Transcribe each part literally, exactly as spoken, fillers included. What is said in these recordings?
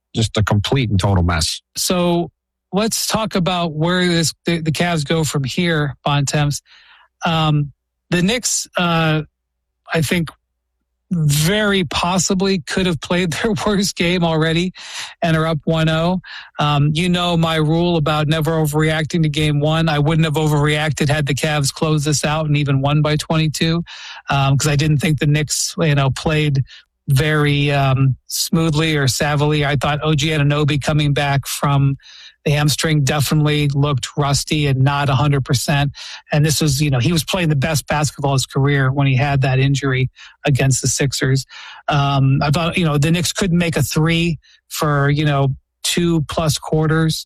just a complete and total mess. So let's talk about where this the, the Cavs go from here, Bontemps. Um, the Knicks, uh, I think, very possibly could have played their worst game already and are up one oh. Um, you know my rule about never overreacting to game one. I wouldn't have overreacted had the Cavs closed this out and even won by twenty-two because um, I didn't think the Knicks, you know, played very um, smoothly or savvily. I thought O G Anunoby coming back from the hamstring definitely looked rusty and not one hundred percent. And this was, you know, he was playing the best basketball of his career when he had that injury against the Sixers. Um, I thought, you know, the Knicks couldn't make a three for, you know, two plus quarters.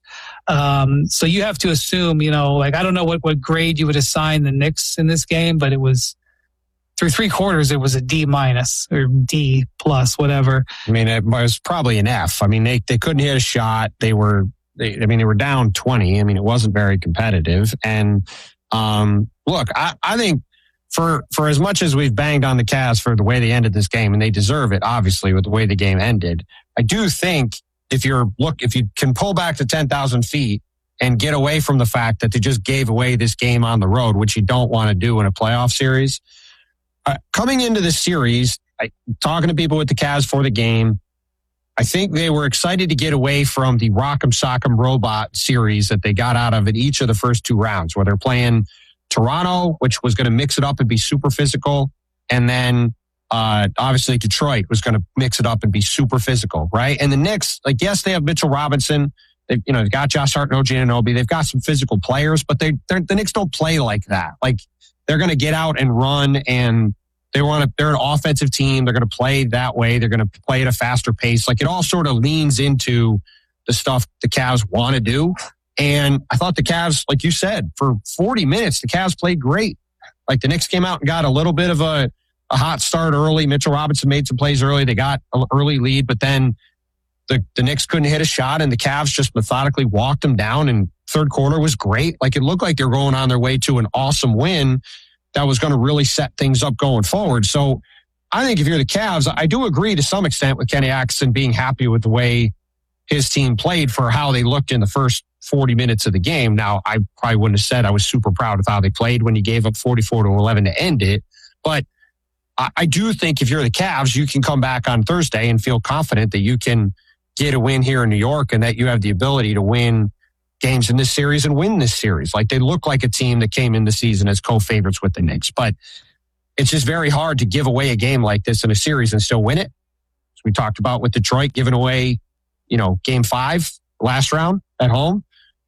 Um, so you have to assume, you know, like, I don't know what, what grade you would assign the Knicks in this game, but it was through three quarters, it was a D minus or D plus, whatever. I mean, it was probably an F. I mean, they, they couldn't hit a shot. They were, They, I mean, they were down twenty. I mean, it wasn't very competitive. And um, look, I, I think for for as much as we've banged on the Cavs for the way they ended this game, and they deserve it, obviously, with the way the game ended, I do think if you're look, if you can pull back to ten thousand feet and get away from the fact that they just gave away this game on the road, which you don't want to do in a playoff series, uh, coming into this series, I, talking to people with the Cavs for the game, I think they were excited to get away from the Rock'em Sock'em Robot series that they got out of in each of the first two rounds, where they're playing Toronto, which was going to mix it up and be super physical. And then uh, obviously Detroit was going to mix it up and be super physical, right? And the Knicks, like, yes, they have Mitchell Robinson. They've, you know, they've got Josh Hart and O G Anunoby. They've got some physical players, but they the Knicks don't play like that. Like, they're going to get out and run, and They want to, they're an offensive team. They're going to play that way. They're going to play at a faster pace. Like, it all sort of leans into the stuff the Cavs want to do. And I thought the Cavs, like you said, for forty minutes, the Cavs played great. Like, the Knicks came out and got a little bit of a, a hot start early. Mitchell Robinson made some plays early. They got an early lead, but then the, the Knicks couldn't hit a shot, and the Cavs just methodically walked them down. And third quarter was great. Like, it looked like they were going on their way to an awesome win that was going to really set things up going forward. So I think if you're the Cavs, I do agree to some extent with Kenny Atkinson being happy with the way his team played for how they looked in the first forty minutes of the game. Now, I probably wouldn't have said I was super proud of how they played when you gave up forty-four to eleven to end it. But I, I do think if you're the Cavs, you can come back on Thursday and feel confident that you can get a win here in New York and that you have the ability to win games in this series and win this series. Like, they look like a team that came in the season as co-favorites with the Knicks, but it's just very hard to give away a game like this in a series and still win it. As we talked about with Detroit giving away, you know, game five last round at home.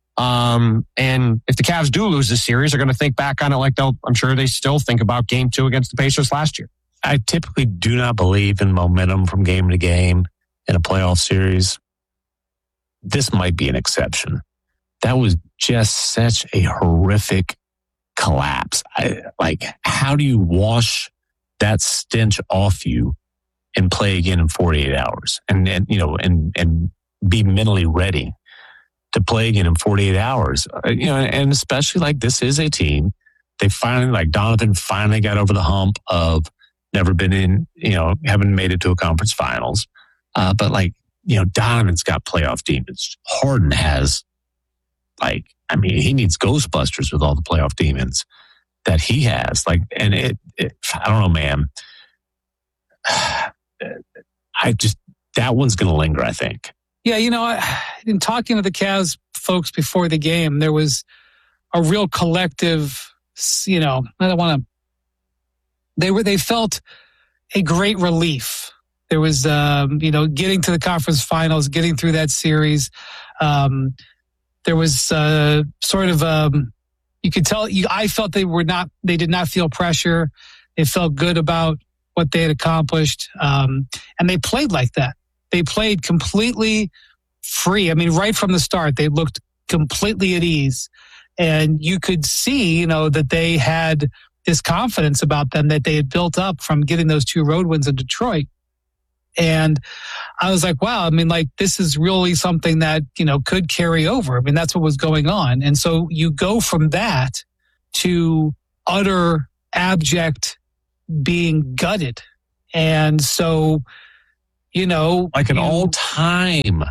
Um, and if the Cavs do lose this series, they're going to think back on it like they'll, I'm sure they still think about game two against the Pacers last year. I typically do not believe in momentum from game to game in a playoff series. This might be an exception. That was just such a horrific collapse. I, like, how do you wash that stench off you and play again in forty-eight hours? And, and you know, and and be mentally ready to play again in forty-eight hours. You know, and especially, like, this is a team. They finally, like, Donovan finally got over the hump of never been in, you know, haven't made it to a conference finals. Uh, but, like, you know, Donovan's got playoff demons. Harden has. Like, I mean, he needs Ghostbusters with all the playoff demons that he has. Like, and it, it I don't know, man. I just, that one's going to linger, I think. Yeah, you know, in talking to the Cavs folks before the game, there was a real collective, you know, I don't want to, they were, they felt a great relief. There was, um, you know, getting to the conference finals, getting through that series. Um, There was uh, sort of, um, you could tell, you, I felt they were not, they did not feel pressure. They felt good about what they had accomplished. Um, and they played like that. They played completely free. I mean, right from the start, they looked completely at ease. And you could see, you know, that they had this confidence about them that they had built up from getting those two road wins in Detroit. And I was like, wow, I mean, like, this is really something that, you know, could carry over. I mean, that's what was going on. And so you go from that to utter abject being gutted. And so, you know, like an you, all time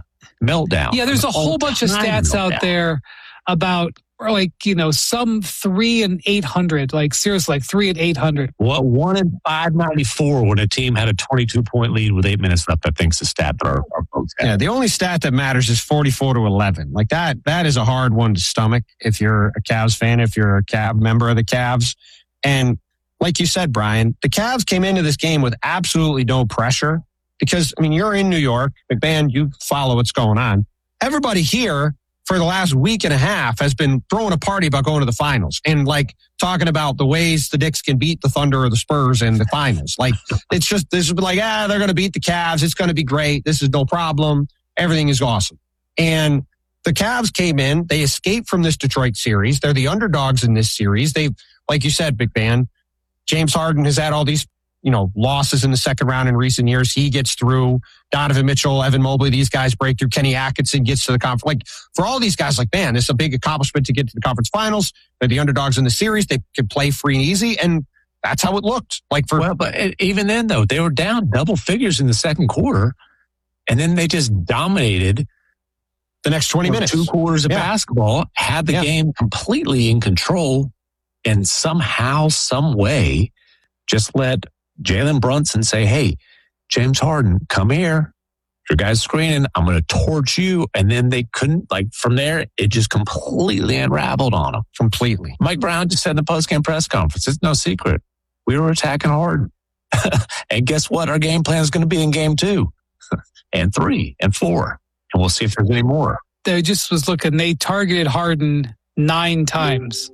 meltdown. Yeah, there's a whole bunch of stats out there about like, you know, some three and eight hundred, like seriously, like three and eight hundred. What one in five ninety-four when a team had a twenty-two point lead with eight minutes left, I think's the stat that our, our folks have. Yeah, the only stat that matters is forty-four to eleven. Like that, that is a hard one to stomach if you're a Cavs fan, if you're a Cav member of the Cavs. And like you said, Brian, the Cavs came into this game with absolutely no pressure because, I mean, you're in New York. McMahon, you follow what's going on. Everybody here for the last week and a half has been throwing a party about going to the finals and like talking about the ways the Knicks can beat the Thunder or the Spurs in the finals. Like, it's just, this is like, ah, they're going to beat the Cavs. It's going to be great. This is no problem. Everything is awesome. And the Cavs came in, they escaped from this Detroit series. They're the underdogs in this series. They've, like you said, Big Ben, James Harden has had all these, you know, losses in the second round in recent years. He gets through. Donovan Mitchell, Evan Mobley, these guys break through. Kenny Atkinson gets to the conference. Like, for all these guys, like, man, this is a big accomplishment to get to the conference finals. They're the underdogs in the series. They can play free and easy. And that's how it looked. Like for well, but even then, though, they were down double figures in the second quarter. And then they just dominated the next twenty minutes. Two quarters of yeah. basketball, had the yeah. game completely in control, and somehow, some way, just let Jalen Brunson say, hey, James Harden, come here. Your guy's screening. I'm going to torch you. And then they couldn't, like, from there, it just completely unraveled on them. Completely. Mike Brown just said in the postgame press conference, it's no secret. We were attacking hard. And guess what? Our game plan is going to be in game two and three and four. And we'll see if there's any more. They just was looking, they targeted Harden nine times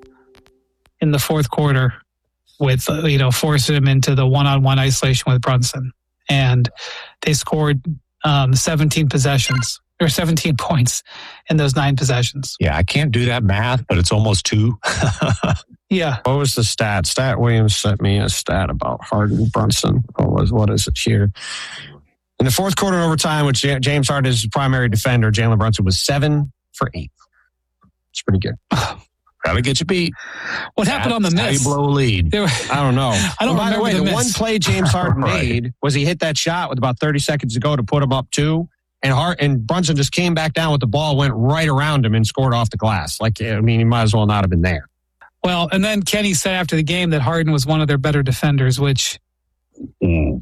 in the fourth quarter with, you know, forcing him into the one-on-one isolation with Brunson. And they scored um, seventeen possessions or seventeen points in those nine possessions. Yeah, I can't do that math, but it's almost two. Yeah. What was the stat? Stat Williams sent me a stat about Harden Brunson. What was, what is it here? In the fourth quarter overtime, which James Harden is his primary defender, Jalen Brunson was seven for eight. It's pretty good. Gotta get you beat. What That's happened on the miss? How you blow a lead. Were, I don't know. I don't well, by the way, the, the one play James Harden right. made was he hit that shot with about thirty seconds to go to put him up two, and Hart and Brunson just came back down with the ball, went right around him, and scored off the glass. Like, I mean, he might as well not have been there. Well, and then Kenny said after the game that Harden was one of their better defenders, which. Mm.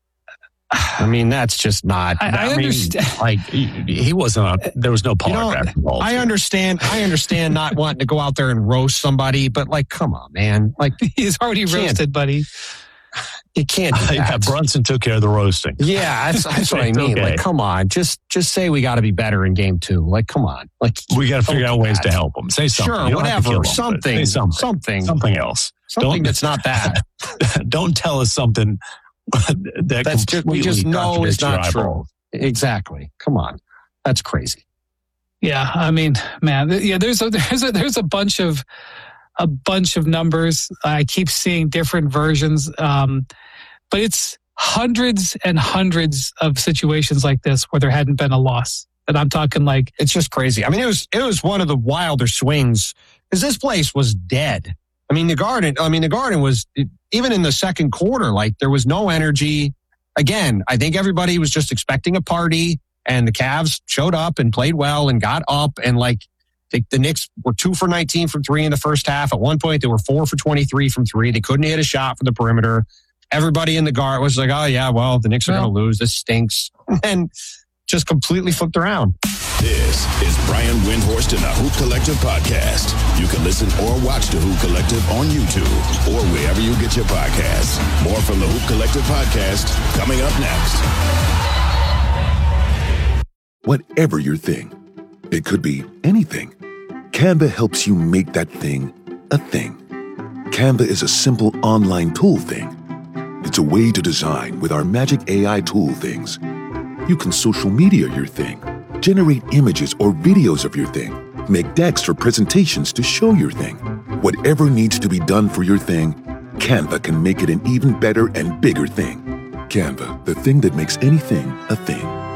I mean, that's just not. I, I, I understand. Mean, like he, he wasn't. A, there was no polygraph you know, I understand. I understand not wanting to go out there and roast somebody, but like, come on, man. Like he's already roasted, buddy. You can't. Do that. Yeah, Brunson took care of the roasting. Yeah, that's, that's what I mean. Okay. Like, come on, just just say we got to be better in game two. Like, come on. Like, we got to figure out ways to help them. Say something. Sure, whatever. Them, something, something. Something. Something else. Something don't, that's not that. Don't tell us something. that That's just, we just know is not true. Exactly. Come on. That's crazy. Yeah. I mean, man, yeah, there's a, there's a, there's a bunch of, a bunch of numbers. I keep seeing different versions. Um, but it's hundreds and hundreds of situations like this where there hadn't been a loss. And I'm talking like, it's just crazy. I mean, it was, it was one of the wilder swings because this place was dead. I mean, the Garden, I mean, the Garden was, even in the second quarter, like there was no energy. Again, I think everybody was just expecting a party and the Cavs showed up and played well and got up and like the, the Knicks were two for nineteen from three in the first half. At one point, they were four for twenty-three from three. They couldn't hit a shot from the perimeter. Everybody in the Garden was like, oh yeah, well, the Knicks are well, going to lose. This stinks. And just completely flipped around. This is Brian Windhorst and the Hoop Collective podcast. You can listen or watch the Hoop Collective on YouTube or wherever you get your podcasts. More from the Hoop Collective podcast coming up next. Whatever your thing, it could be anything. Canva helps you make that thing a thing. Canva is a simple online tool thing. It's a way to design with our magic A I tool things. You can social media your thing, generate images or videos of your thing, make decks for presentations to show your thing. Whatever needs to be done for your thing, Canva can make it an even better and bigger thing. Canva, the thing that makes anything a thing.